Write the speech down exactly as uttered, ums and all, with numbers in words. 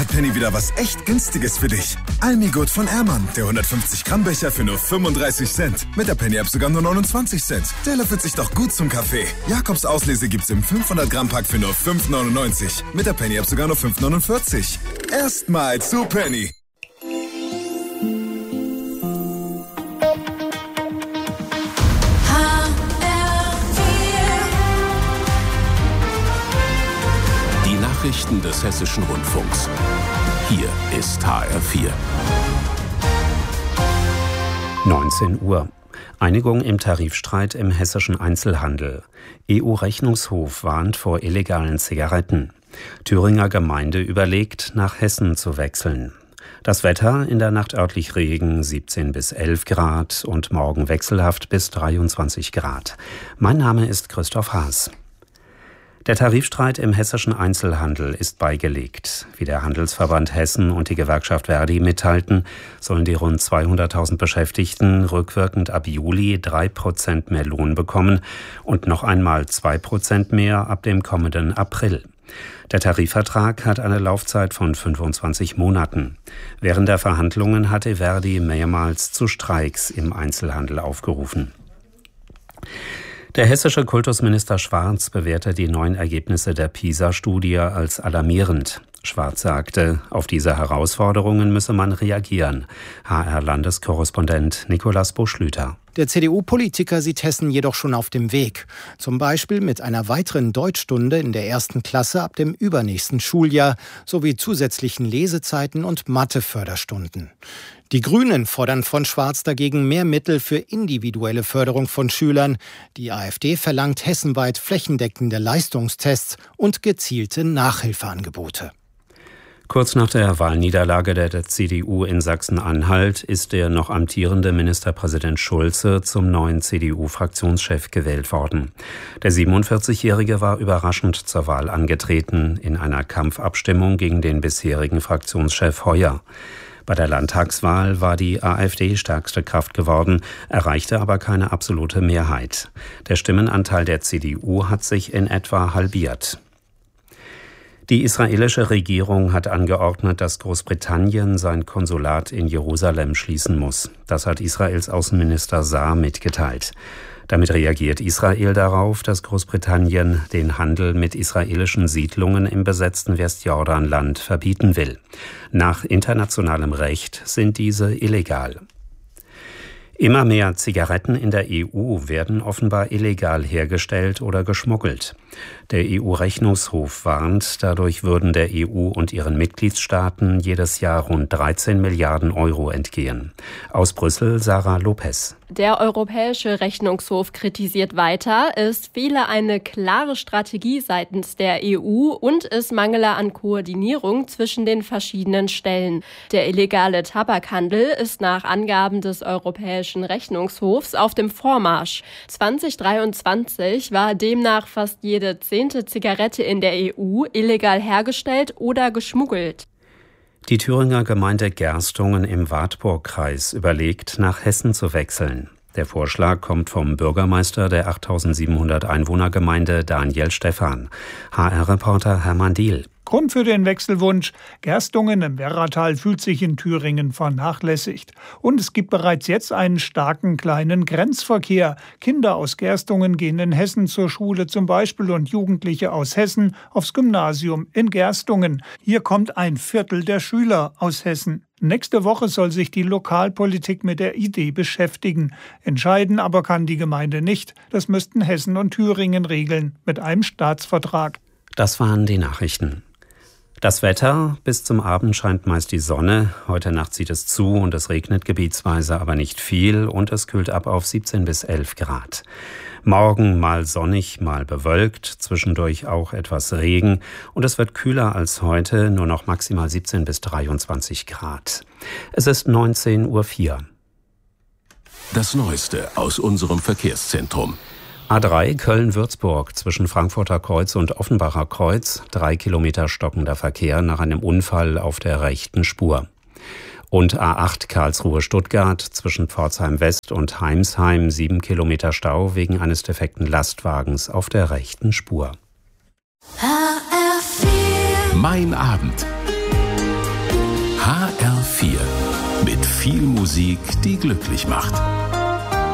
Penny wieder was echt Günstiges für dich. Almigut von Ermann, der hundertfünfzig Gramm Becher für nur fünfunddreißig Cent. Mit der Penny-App sogar nur neunundzwanzig Cent. Der löffelt sich doch gut zum Kaffee. Jakobs Auslese gibt's im fünfhundert Gramm Pack für nur fünf neunundneunzig. Mit der Penny-App sogar nur fünf neunundvierzig. Erstmal zu Penny. Nachrichten des Hessischen Rundfunks. Hier ist H R vier. neunzehn Uhr. Einigung im Tarifstreit im hessischen Einzelhandel. E U-Rechnungshof warnt vor illegalen Zigaretten. Thüringer Gemeinde überlegt, nach Hessen zu wechseln. Das Wetter: in der Nacht örtlich Regen, siebzehn bis elf Grad, und morgen wechselhaft bis dreiundzwanzig Grad. Mein Name ist Christoph Haas. Der Tarifstreit im hessischen Einzelhandel ist beigelegt. Wie der Handelsverband Hessen und die Gewerkschaft Verdi mitteilten, sollen die rund zweihunderttausend Beschäftigten rückwirkend ab Juli drei Prozent mehr Lohn bekommen und noch einmal zwei Prozent mehr ab dem kommenden April. Der Tarifvertrag hat eine Laufzeit von fünfundzwanzig Monaten. Während der Verhandlungen hatte Verdi mehrmals zu Streiks im Einzelhandel aufgerufen. Der hessische Kultusminister Schwarz bewertet die neuen Ergebnisse der PISA-Studie als alarmierend. Schwarz sagte, auf diese Herausforderungen müsse man reagieren. H R-Landeskorrespondent Nikolaus Buschlüter. Der C D U-Politiker sieht Hessen jedoch schon auf dem Weg. Zum Beispiel mit einer weiteren Deutschstunde in der ersten Klasse ab dem übernächsten Schuljahr sowie zusätzlichen Lesezeiten und Matheförderstunden. Die Grünen fordern von Schwarz dagegen mehr Mittel für individuelle Förderung von Schülern. Die AfD verlangt hessenweit flächendeckende Leistungstests und gezielte Nachhilfeangebote. Kurz nach der Wahlniederlage der C D U in Sachsen-Anhalt ist der noch amtierende Ministerpräsident Schulze zum neuen C D U-Fraktionschef gewählt worden. Der siebenundvierzigjährige war überraschend zur Wahl angetreten, in einer Kampfabstimmung gegen den bisherigen Fraktionschef Heuer. Bei der Landtagswahl war die AfD stärkste Kraft geworden, erreichte aber keine absolute Mehrheit. Der Stimmenanteil der C D U hat sich in etwa halbiert. Die israelische Regierung hat angeordnet, dass Großbritannien sein Konsulat in Jerusalem schließen muss. Das hat Israels Außenminister Saar mitgeteilt. Damit reagiert Israel darauf, dass Großbritannien den Handel mit israelischen Siedlungen im besetzten Westjordanland verbieten will. Nach internationalem Recht sind diese illegal. Immer mehr Zigaretten in der E U werden offenbar illegal hergestellt oder geschmuggelt. Der E U-Rechnungshof warnt, dadurch würden der E U und ihren Mitgliedstaaten jedes Jahr rund dreizehn Milliarden Euro entgehen. Aus Brüssel Sarah Lopez. Der Europäische Rechnungshof kritisiert weiter, es fehle eine klare Strategie seitens der E U und es mangele an Koordinierung zwischen den verschiedenen Stellen. Der illegale Tabakhandel ist nach Angaben des Europäischen Rechnungshofs auf dem Vormarsch. zwanzig dreiundzwanzig war demnach fast jede zehnte Zigarette in der E U illegal hergestellt oder geschmuggelt. Die Thüringer Gemeinde Gerstungen im Wartburgkreis überlegt, nach Hessen zu wechseln. Der Vorschlag kommt vom Bürgermeister der achttausendsiebenhundert Einwohnergemeinde Daniel Stephan. H R-Reporter Hermann Diehl. Grund für den Wechselwunsch: Gerstungen im Werratal fühlt sich in Thüringen vernachlässigt. Und es gibt bereits jetzt einen starken kleinen Grenzverkehr. Kinder aus Gerstungen gehen in Hessen zur Schule zum Beispiel und Jugendliche aus Hessen aufs Gymnasium in Gerstungen. Hier kommt ein Viertel der Schüler aus Hessen. Nächste Woche soll sich die Lokalpolitik mit der Idee beschäftigen. Entscheiden aber kann die Gemeinde nicht. Das müssten Hessen und Thüringen regeln mit einem Staatsvertrag. Das waren die Nachrichten. Das Wetter: bis zum Abend scheint meist die Sonne. Heute Nacht zieht es zu und es regnet gebietsweise, aber nicht viel, und es kühlt ab auf siebzehn bis elf Grad. Morgen mal sonnig, mal bewölkt, zwischendurch auch etwas Regen, und es wird kühler als heute, nur noch maximal siebzehn bis dreiundzwanzig Grad. Es ist neunzehn Uhr vier. Das Neueste aus unserem Verkehrszentrum. A drei Köln-Würzburg zwischen Frankfurter Kreuz und Offenbacher Kreuz, drei Kilometer stockender Verkehr nach einem Unfall auf der rechten Spur. Und A acht Karlsruhe-Stuttgart zwischen Pforzheim West und Heimsheim, sieben Kilometer Stau wegen eines defekten Lastwagens auf der rechten Spur. Mein Abend. H R vier. Mit viel Musik, die glücklich macht.